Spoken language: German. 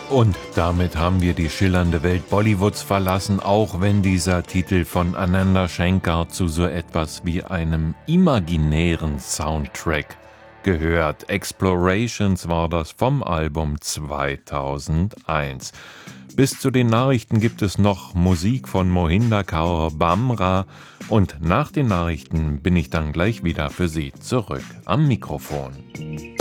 Und damit haben wir die schillernde Welt Bollywoods verlassen, auch wenn dieser Titel von Ananda Shankar zu so etwas wie einem imaginären Soundtrack gehört. Explorations war das vom Album 2001. Bis zu den Nachrichten gibt es noch Musik von Mohinder Kaur Bamra und nach den Nachrichten bin ich dann gleich wieder für Sie zurück am Mikrofon.